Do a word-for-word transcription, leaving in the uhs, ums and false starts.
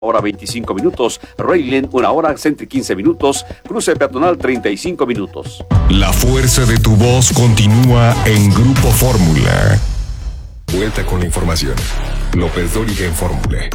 hora veinticinco minutos, Raylen una hora, Centri quince minutos, cruce peatonal treinta y cinco minutos. La fuerza de tu voz continúa en Grupo Fórmula. Vuelta con la información. López Dóriga en Fórmula.